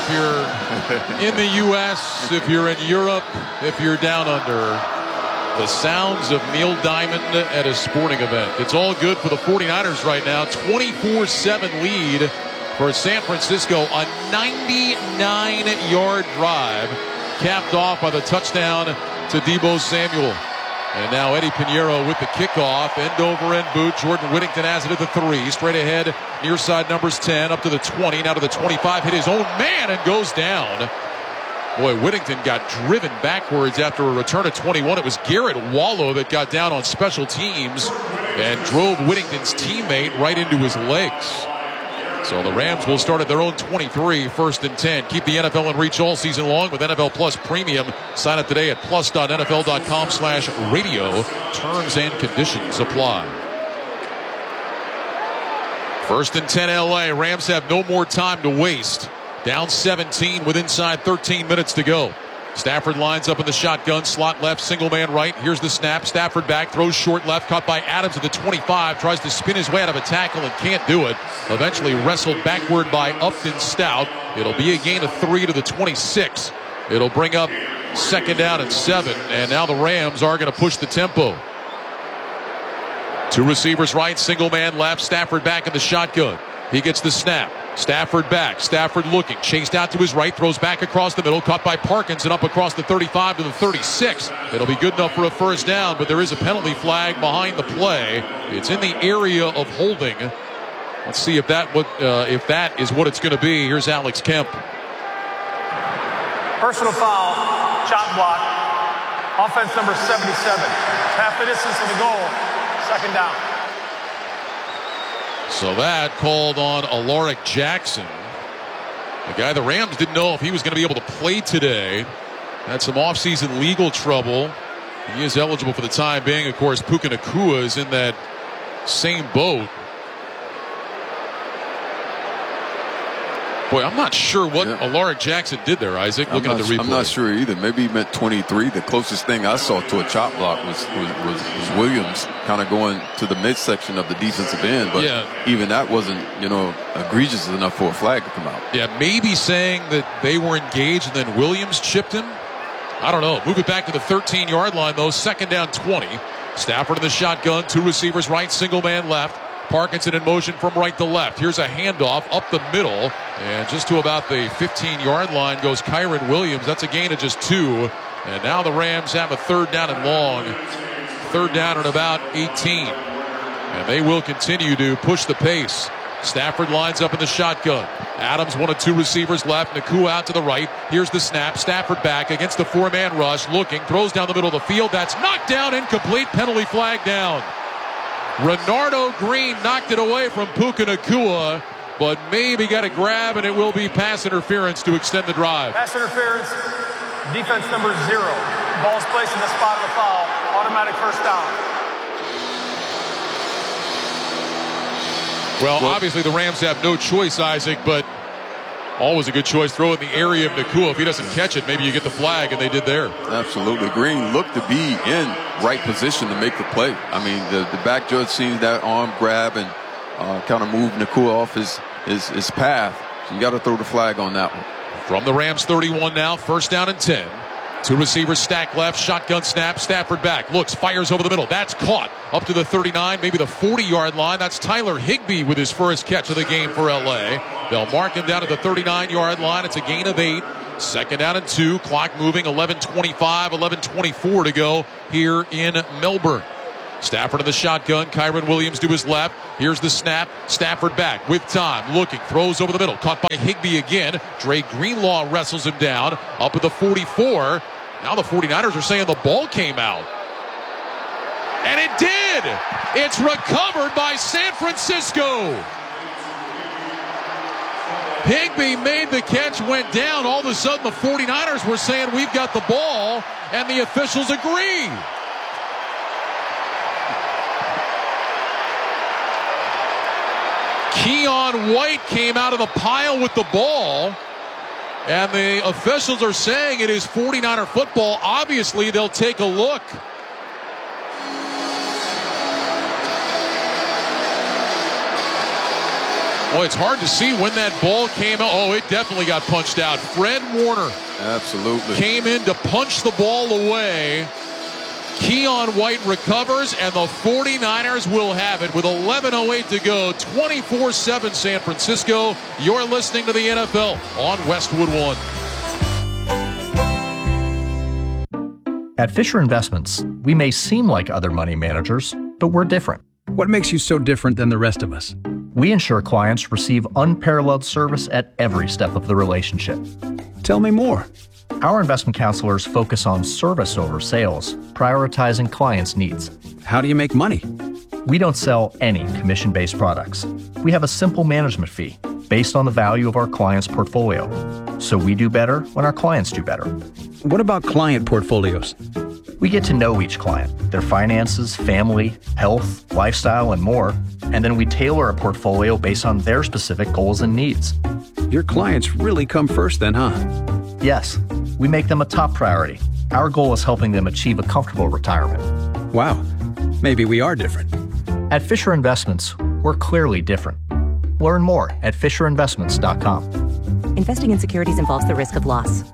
if you're in the U.S., if you're in Europe, if you're down under. The sounds of Neil Diamond at a sporting event. It's all good for the 49ers right now. 24-7 lead for San Francisco. A 99-yard drive capped off by the touchdown to Deebo Samuel. And now Eddie Pinheiro with the kickoff. End over end boot. Jordan Whittington has it at the 3. Straight ahead, near side numbers 10 up to the 20. Now to the 25. Hit his own man and goes down. Boy, Whittington got driven backwards after a return of 21. It was Garrett Wallow that got down on special teams and drove Whittington's teammate right into his legs. So the Rams will start at their own 23, 1st and 10. Keep the NFL in reach all season long with NFL Plus Premium. Sign up today at plus.nfl.com/radio. Terms and conditions apply. 1st and 10 LA. Rams have no more time to waste. Down 17 with inside 13 minutes to go. Stafford lines up in the shotgun, slot left, single man right. Here's the snap. Stafford back, throws short left, caught by Adams at the 25. Tries to spin his way out of a tackle and can't do it. Eventually wrestled backward by Upton Stout. It'll be a gain of 3 to the 26. It'll bring up 2nd down and 7. And now the Rams are going to push the tempo. 2 receivers right, single man left. Stafford back in the shotgun. He gets the snap. Stafford back. Stafford looking. Chased out to his right. Throws back across the middle. Caught by Parkins and up across the 35 to the 36. It'll be good enough for a 1st down, but there is a penalty flag behind the play. It's in the area of holding. Let's see if that is what it's going to be. Here's Alex Kemp. Personal foul. Chop block. Offense number 77. Half the distance of the goal. 2nd down. So that called on Alaric Jackson, the guy the Rams didn't know if he was going to be able to play today. Had some offseason legal trouble. He is eligible for the time being. Of course, Puka Nacua is in that same boat. Boy, I'm not sure what Alaric Jackson did there, Isaac, looking at the replay. I'm not sure either. Maybe he meant 23. The closest thing I saw to a chop block was Williams kind of going to the midsection of the defensive end. But even that wasn't, egregious enough for a flag to come out. Yeah, maybe saying that they were engaged and then Williams chipped him. I don't know. Move it back to the 13-yard line, though. 2nd down 20. Stafford in the shotgun. 2 receivers right, single man left. Parkinson in motion from right to left. Here's a handoff up the middle. And just to about the 15-yard line goes Kyren Williams. That's a gain of just 2. And now the Rams have a 3rd down and long. 3rd down and about 18. And they will continue to push the pace. Stafford lines up in the shotgun. Adams, 1 of 2 receivers left. Nacua out to the right. Here's the snap. Stafford back against the 4-man rush. Looking, throws down the middle of the field. That's knocked down, incomplete. Penalty flag down. Renardo Green knocked it away from Puka Nacua, but maybe got a grab, and it will be pass interference to extend the drive. Pass interference, defense number 0. Ball's placed in the spot of the foul. Automatic 1st down. Well, obviously the Rams have no choice, Isaac, but always a good choice. Throw in the area of Nacua. If he doesn't catch it, maybe you get the flag, and they did there. Absolutely. Green looked to be in right position to make the play. I mean, the back judge seen that arm grab and kind of move Nacua off his path. So you got to throw the flag on that one. From the Rams 31 now, 1st down and 10. 2 receivers stack left, shotgun snap, Stafford back, looks, fires over the middle. That's caught up to the 39, maybe the 40-yard line. That's Tyler Higbee with his 1st catch of the game for LA. They'll mark him down to the 39-yard line. It's a gain of 8. 2nd down and 2. Clock moving. 11:25, 11:24 to go here in Melbourne. Stafford in the shotgun. Kyren Williams to his left. Here's the snap. Stafford back with time. Looking. Throws over the middle. Caught by Higbee again. Dre Greenlaw wrestles him down. Up at the 44. Now the 49ers are saying the ball came out. And it did! It's recovered by San Francisco. Higbee made the catch, went down. All of a sudden, the 49ers were saying, we've got the ball, and the officials agree. Keon White came out of the pile with the ball, and the officials are saying it is 49er football. Obviously, they'll take a look. Well, it's hard to see when that ball came out. Oh, it definitely got punched out. Fred Warner absolutely came in to punch the ball away. Keon White recovers, and the 49ers will have it with 11:08 to go. 24-7 San Francisco. You're listening to the NFL on Westwood One. At Fisher Investments, we may seem like other money managers, but we're different. What makes you so different than the rest of us? We ensure clients receive unparalleled service at every step of the relationship. Tell me more. Our investment counselors focus on service over sales, prioritizing clients' needs. How do you make money? We don't sell any commission-based products. We have a simple management fee based on the value of our clients' portfolio. So we do better when our clients do better. What about client portfolios? We get to know each client, their finances, family, health, lifestyle, and more, and then we tailor a portfolio based on their specific goals and needs. Your clients really come first then, huh? Yes, we make them a top priority. Our goal is helping them achieve a comfortable retirement. Wow, maybe we are different. At Fisher Investments, we're clearly different. Learn more at FisherInvestments.com. Investing in securities involves the risk of loss.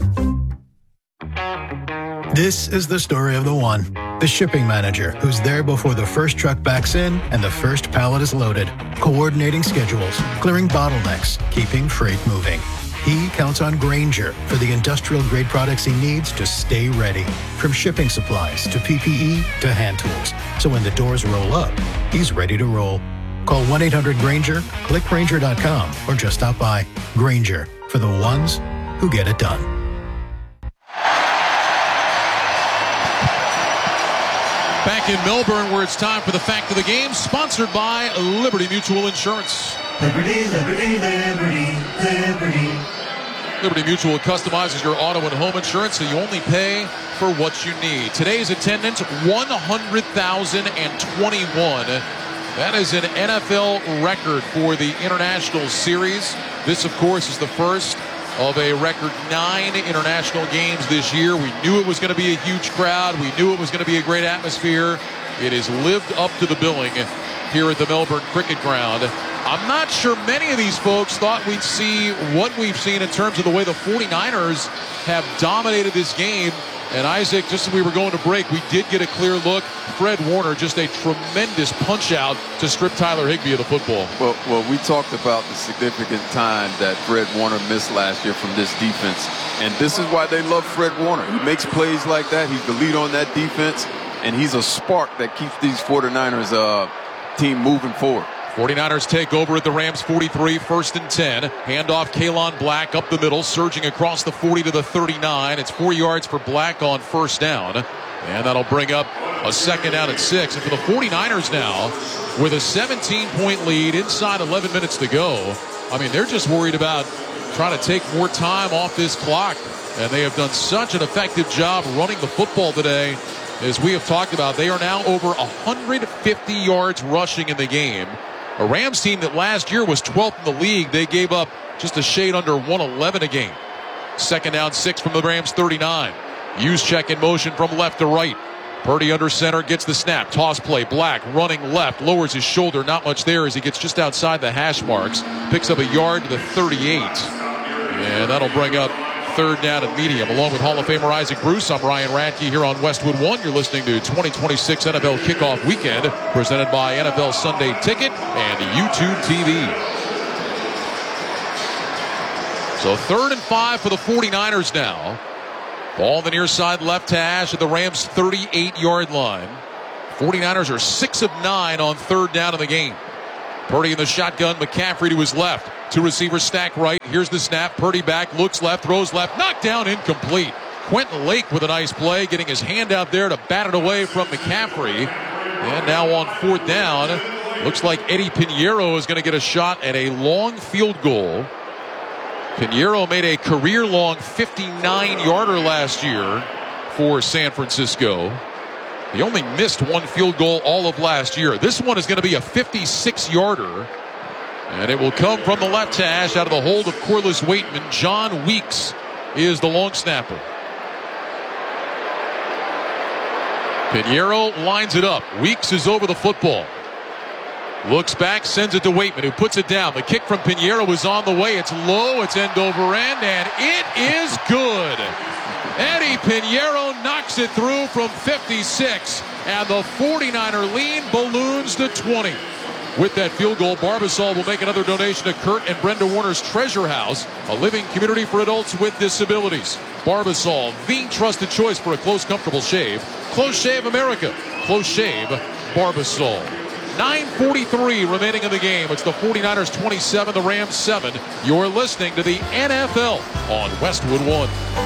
This is the story of the one, the shipping manager who's there before the first truck backs in and the first pallet is loaded, coordinating schedules, clearing bottlenecks, keeping freight moving. He counts on Grainger for the industrial-grade products he needs to stay ready, from shipping supplies to PPE to hand tools. So when the doors roll up, he's ready to roll. Call 1-800-GRAINGER, click Grainger.com, or just stop by. Grainger, for the ones who get it done. Back in Melbourne, where it's time for the Fact of the Game, sponsored by Liberty Mutual Insurance. Liberty, Liberty, Liberty, Liberty. Liberty Mutual customizes your auto and home insurance so you only pay for what you need. Today's attendance, 100,021. That is an NFL record for the International Series. This, of course, is the first of a record 9 international games this year. We knew it was going to be a huge crowd. We knew it was going to be a great atmosphere. It has lived up to the billing here at the Melbourne Cricket Ground. I'm not sure many of these folks thought we'd see what we've seen in terms of the way the 49ers have dominated this game. And Isaac, just as we were going to break, we did get a clear look. Fred Warner, just a tremendous punch-out to strip Tyler Higbee of the football. Well, we talked about the significant time that Fred Warner missed last year from this defense. And this is why they love Fred Warner. He makes plays like that. He's the lead on that defense. And he's a spark that keeps these 49ers team moving forward. 49ers take over at the Rams 43, 1st and 10. Handoff Kalon Black up the middle, surging across the 40 to the 39. It's 4 yards for Black on first down. And that'll bring up a second down at 6. And for the 49ers now, with a 17-point lead inside 11 minutes to go, I mean, they're just worried about trying to take more time off this clock. And they have done such an effective job running the football today. As we have talked about, they are now over 150 yards rushing in the game. A Rams team that last year was 12th in the league. They gave up just a shade under 111 a game. Second down 6 from the Rams 39. Juszczyk in motion from left to right. Purdy under center, gets the snap. Toss play, Black running left, lowers his shoulder. Not much there as he gets just outside the hash marks. Picks up a yard to the 38. And that'll bring up third down and medium. Along with Hall of Famer Isaac Bruce, I'm Ryan Radke here on Westwood One. You're listening to 2026 NFL Kickoff Weekend, presented by NFL Sunday Ticket and YouTube TV. So 3rd and 5 for the 49ers now. Ball on the near side left hash at the Rams' 38-yard line. 49ers are 6 of 9 on third down in the game. Purdy in the shotgun, McCaffrey to his left. 2 receivers stack right. Here's the snap. Purdy back, looks left, throws left, knocked down, incomplete. Quentin Lake with a nice play, getting his hand out there to bat it away from McCaffrey. And now on 4th down, looks like Eddie Pinheiro is going to get a shot at a long field goal. Pinheiro made a career-long 59-yarder last year for San Francisco. He only missed 1 field goal all of last year. This one is going to be a 56-yarder. And it will come from the left hash out of the hold of Corliss Waitman. John Weeks is the long snapper. Pinheiro lines it up. Weeks is over the football. Looks back, sends it to Waitman, who puts it down. The kick from Pinheiro was on the way. It's low, it's end over end, and it is good. Eddie Pinheiro knocks it through from 56, and the 49er lead balloons to 20. With that field goal, Barbasol will make another donation to Kurt and Brenda Warner's Treasure House, a living community for adults with disabilities. Barbasol, the trusted choice for a close, comfortable shave. Close Shave America. Close Shave Barbasol. 9:43 remaining in the game. It's the 49ers 27, the Rams 7. You're listening to the NFL on Westwood One.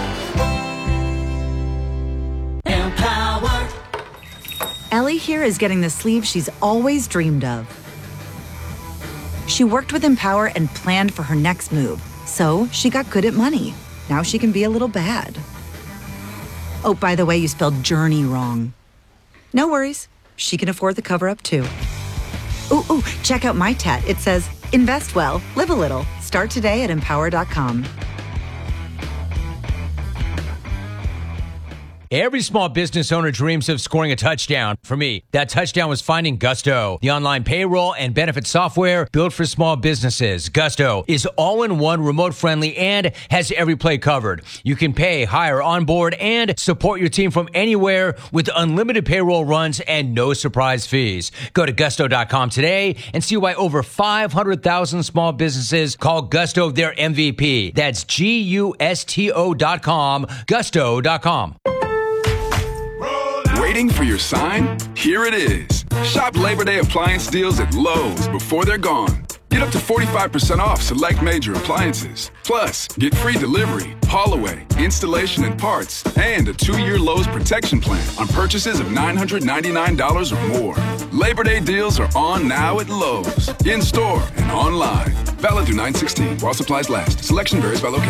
Empower. Ellie here is getting the sleeve she's always dreamed of. She worked with Empower and planned for her next move, so she got good at money. Now she can be a little bad. Oh, by the way, you spelled journey wrong. No worries. She can afford the cover-up, too. Ooh, check out my tat. It says, invest well, live a little. Start today at empower.com. Every small business owner dreams of scoring a touchdown. For me, that touchdown was finding Gusto, the online payroll and benefit software built for small businesses. Gusto is all-in-one, remote-friendly, and has every play covered. You can pay, hire, onboard, and support your team from anywhere with unlimited payroll runs and no surprise fees. Go to Gusto.com today and see why over 500,000 small businesses call Gusto their MVP. That's Gusto.com, Gusto.com. Waiting for your sign? Here it is. Shop Labor Day appliance deals at Lowe's before they're gone. Get up to 45% off select major appliances. Plus, get free delivery, haul away, installation and parts, and a 2-year Lowe's protection plan on purchases of $999 or more. Labor Day deals are on now at Lowe's, in store and online. Valid through 9/16 while supplies last. Selection varies by location.